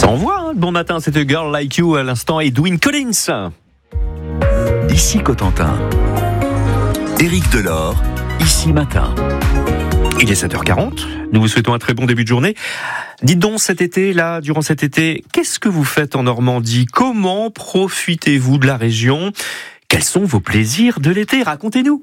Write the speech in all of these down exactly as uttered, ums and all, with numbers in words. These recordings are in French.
Ça envoie, hein, le bon matin, c'était Girl Like You à l'instant, Edwyn Collins. Ici Cotentin. Éric Delort, Ici Matin. Il est sept heures quarante, nous vous souhaitons un très bon début de journée. Dites donc, cet été, là, durant cet été, qu'est-ce que vous faites en Normandie ? Comment profitez-vous de la région ? Quels sont vos plaisirs de l'été ? Racontez-nous.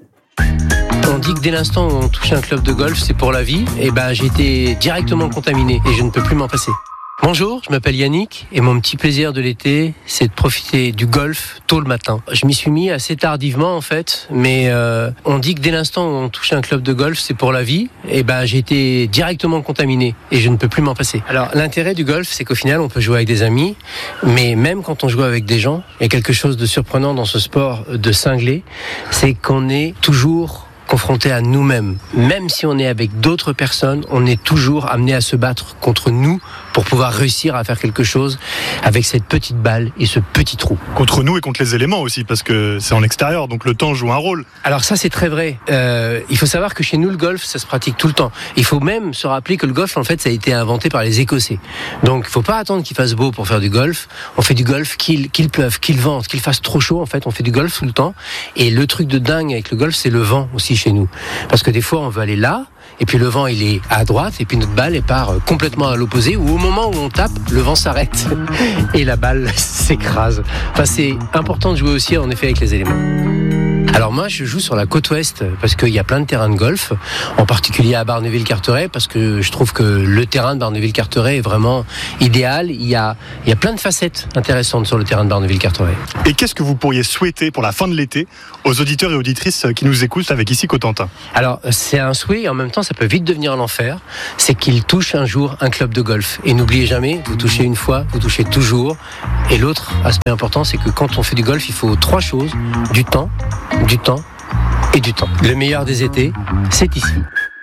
On dit que dès l'instant où on touche un club de golf, c'est pour la vie. Et ben, j'ai été directement contaminé et je ne peux plus m'en passer. Bonjour, je m'appelle Yannick et mon petit plaisir de l'été, c'est de profiter du golf tôt le matin. Je m'y suis mis assez tardivement en fait, mais euh, on dit que dès l'instant où on touche un club de golf, c'est pour la vie. Et ben, j'ai été directement contaminé et je ne peux plus m'en passer. Alors, l'intérêt du golf, c'est qu'au final, on peut jouer avec des amis, mais même quand on joue avec des gens, il y a quelque chose de surprenant dans ce sport de cinglé, c'est qu'on est toujours confronté à nous-mêmes. Même si on est avec d'autres personnes, on est toujours amené à se battre contre nous pour pouvoir réussir à faire quelque chose avec cette petite balle et ce petit trou. Contre nous et contre les éléments aussi, parce que c'est en extérieur, donc le temps joue un rôle. Alors ça, c'est très vrai. Euh, il faut savoir que chez nous, le golf, ça se pratique tout le temps. Il faut même se rappeler que le golf, en fait, ça a été inventé par les Écossais. Donc, il faut pas attendre qu'il fasse beau pour faire du golf. On fait du golf qu'il, qu'il pleuve, qu'il vente, qu'il fasse trop chaud. En fait, on fait du golf tout le temps. Et le truc de dingue avec le golf, c'est le vent aussi chez nous. Parce que des fois, on veut aller là, et puis le vent, il est à droite, et puis notre balle, elle part complètement à l'opposé, ou au moment où on tape, le vent s'arrête, et la balle s'écrase. Enfin, c'est important de jouer aussi, en effet, avec les éléments. Alors moi, je joue sur la côte ouest parce qu'il y a plein de terrains de golf, en particulier à Barneville-Carteret, parce que je trouve que le terrain de Barneville-Carteret est vraiment idéal. Il y a, il y a plein de facettes intéressantes sur le terrain de Barneville-Carteret. Et qu'est-ce que vous pourriez souhaiter pour la fin de l'été aux auditeurs et auditrices qui nous écoutent avec Ici Cotentin ? Alors, c'est un souhait et en même temps, ça peut vite devenir l'enfer. C'est qu'ils touchent un jour un club de golf. Et n'oubliez jamais, vous touchez une fois, vous touchez toujours. Et l'autre aspect important, c'est que quand on fait du golf, il faut trois choses. Du temps, du temps et du temps. Le meilleur des étés, c'est ici.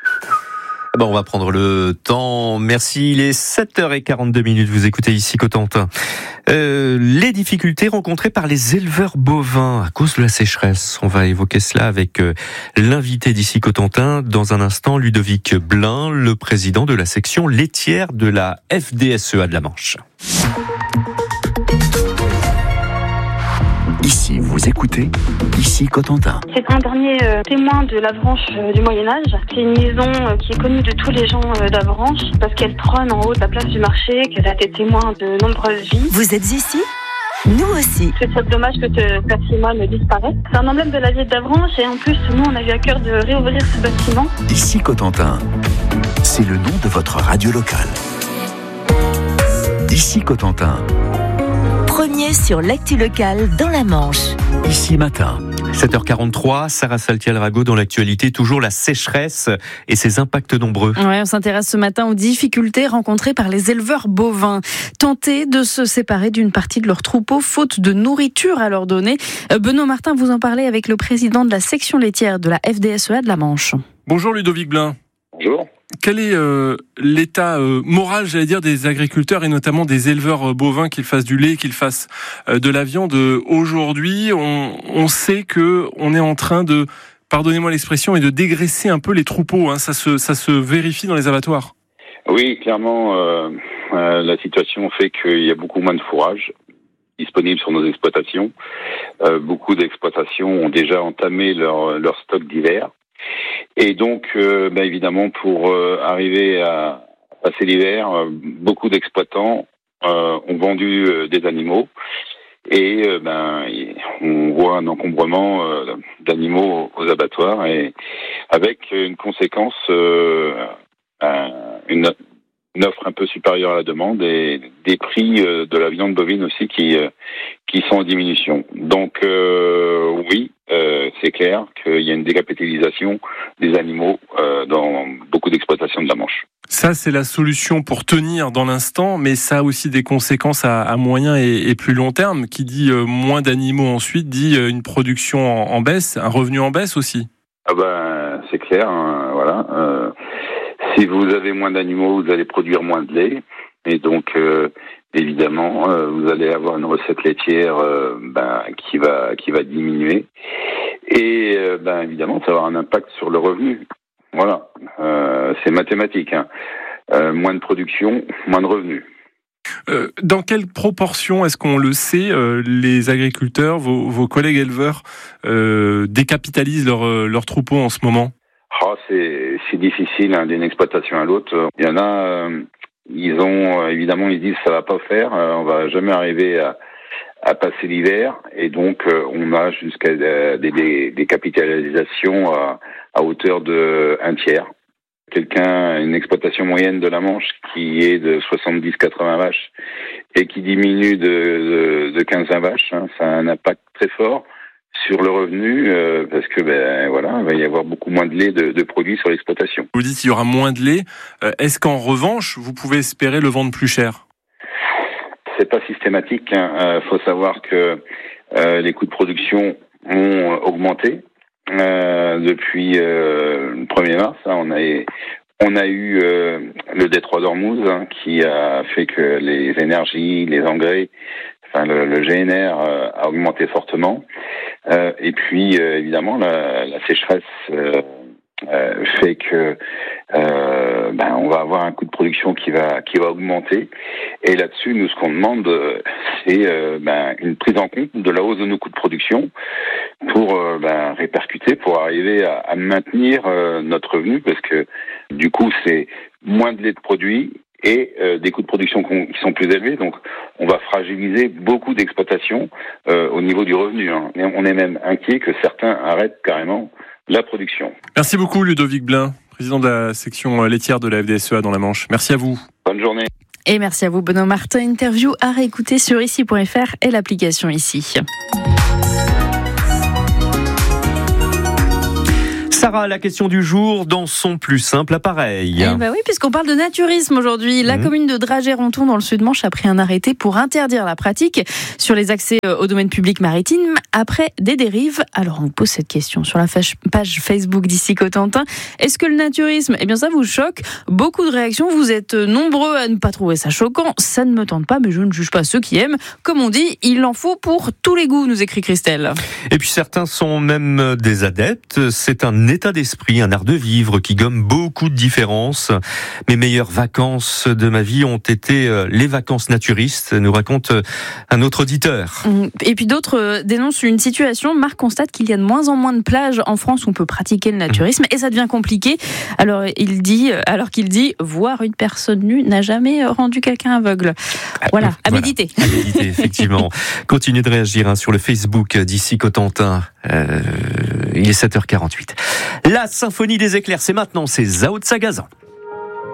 Bon, on va prendre le temps. Merci. Il est sept heures quarante-deux minutes. Vous écoutez Ici Cotentin. Euh, les difficultés rencontrées par les éleveurs bovins à cause de la sécheresse. On va évoquer cela avec euh, l'invité d'Ici Cotentin. Dans un instant, Ludovic Blin, le président de la section laitière de la F D S E A de la Manche. Ici, vous écoutez Ici Cotentin. C'est un dernier euh, témoin de l'Avranches euh, du Moyen-Âge. C'est une maison euh, qui est connue de tous les gens euh, d'Avranches parce qu'elle trône en haut de la place du marché, qu'elle a été témoin de nombreuses vies. Vous êtes ici ? Nous aussi. C'est très dommage que ce patrimoine disparaisse. C'est un emblème de la ville d'Avranches et en plus, nous, on a eu à cœur de réouvrir ce bâtiment. Ici Cotentin, c'est le nom de votre radio locale. Ici Cotentin. Premier sur l'actu locale dans la Manche. Ici Matin. sept heures quarante-trois, Sarah Saltiel-Rago dans l'actualité, toujours la sécheresse et ses impacts nombreux. Ouais, on s'intéresse ce matin aux difficultés rencontrées par les éleveurs bovins. Tenter de se séparer d'une partie de leur troupeau faute de nourriture à leur donner. Benoît Martin, vous en parlez avec le président de la section laitière de la F D S E A de la Manche. Bonjour Ludovic Blin. Bonjour. Quel est euh, l'état euh, moral, j'allais dire, des agriculteurs et notamment des éleveurs euh, bovins, qu'ils fassent du lait, qu'ils fassent euh, de la viande aujourd'hui? On, on sait que on est en train de, pardonnez-moi l'expression, et de dégraisser un peu les troupeaux. Hein, ça se, ça se vérifie dans les abattoirs. Oui, clairement, euh, euh, la situation fait qu'il y a beaucoup moins de fourrage disponible sur nos exploitations. Euh, beaucoup d'exploitations ont déjà entamé leur, leur stock d'hiver. Et donc, euh, ben évidemment, pour euh, arriver à passer l'hiver, euh, beaucoup d'exploitants euh, ont vendu euh, des animaux et euh, ben on voit un encombrement euh, d'animaux aux abattoirs et avec une conséquence, euh, une, une offre un peu supérieure à la demande et des prix euh, de la viande bovine aussi qui euh, qui sont en diminution. Donc euh, oui. Euh, c'est clair qu'il y a une décapitalisation des animaux euh, dans beaucoup d'exploitations de la Manche. Ça, c'est la solution pour tenir dans l'instant, mais ça a aussi des conséquences à, à moyen et, et plus long terme. Qui dit euh, moins d'animaux ensuite, dit euh, une production en, en baisse, un revenu en baisse aussi. Ah ben, c'est clair, hein, voilà. Euh, si vous avez moins d'animaux, vous allez produire moins de lait. Et donc, euh, évidemment, euh, vous allez avoir une recette laitière euh, ben, qui va qui va diminuer. Et euh, ben, évidemment, ça va avoir un impact sur le revenu. Voilà, euh, c'est mathématique. Hein. Euh, moins de production, moins de revenus. Euh, dans quelle proportion, est-ce qu'on le sait, euh, les agriculteurs, vos, vos collègues éleveurs, euh, décapitalisent leurs leur troupeaux en ce moment? Oh, c'est, c'est difficile hein, d'une exploitation à l'autre. Il y en a, euh, ils ont évidemment, ils disent ça va pas faire, euh, on va jamais arriver à, à passer l'hiver, et donc euh, on a jusqu'à des, des, des capitalisations à, à hauteur de un tiers. Quelqu'un, une exploitation moyenne de la Manche qui est de soixante-dix à quatre-vingts vaches et qui diminue de, de, de quinze à vingt vaches, hein, ça a un impact très fort sur le revenu euh, parce que ben voilà, il va y avoir beaucoup moins de lait de, de produits sur l'exploitation. Vous dites qu'il y aura moins de lait. Euh, est-ce qu'en revanche, vous pouvez espérer le vendre plus cher? C'est pas systématique. Il hein. euh, faut savoir que euh, les coûts de production ont augmenté. Euh, depuis euh, le premier mars, hein, on a on a eu euh, le détroit d'Ormuz hein, qui a fait que les énergies, les engrais, enfin le, le G N R euh, a augmenté fortement. Euh, et puis euh, évidemment la, la sécheresse euh, euh, fait que euh, ben on va avoir un coût de production qui va qui va augmenter. Et là-dessus, nous ce qu'on demande, c'est euh, ben une prise en compte de la hausse de nos coûts de production pour euh, ben, répercuter, pour arriver à, à maintenir euh, notre revenu, parce que du coup c'est moins de lait de produit et euh, des coûts de production qui sont plus élevés, donc on va fragiliser beaucoup d'exploitations euh, au niveau du revenu. Hein. Et on est même inquiet que certains arrêtent carrément la production. Merci beaucoup Ludovic Blin, président de la section laitière de la F D S E A dans la Manche. Merci à vous. Bonne journée. Et merci à vous Benoît Martin. Interview à réécouter sur ici point f r et l'application Ici. Sarah, la question du jour dans son plus simple appareil. Eh ben oui, puisqu'on parle de naturisme aujourd'hui. La mmh. commune de Dragey-Ronthon dans le Sud-Manche a pris un arrêté pour interdire la pratique sur les accès au domaine public maritime après des dérives. Alors on pose cette question sur la page Facebook d'Ici Cotentin. Est-ce que le naturisme, eh bien ça vous choque? Beaucoup de réactions, vous êtes nombreux à ne pas trouver ça choquant. Ça ne me tente pas, mais je ne juge pas ceux qui aiment. Comme on dit, il en faut pour tous les goûts, nous écrit Christelle. Et puis certains sont même des adeptes. C'est un état d'esprit, un art de vivre qui gomme beaucoup de différences. Mes meilleures vacances de ma vie ont été les vacances naturistes, nous raconte un autre auditeur. Et puis d'autres dénoncent une situation. Marc constate qu'il y a de moins en moins de plages en France où on peut pratiquer le naturisme et ça devient compliqué. Alors il dit, alors qu'il dit, voir une personne nue n'a jamais rendu quelqu'un aveugle. Voilà, à voilà. méditer. À méditer, effectivement. Continuez de réagir hein, sur le Facebook d'Ici Cotentin. Euh, il est sept heures quarante-huit. La symphonie des éclairs, c'est maintenant, c'est Zao de Sagazan.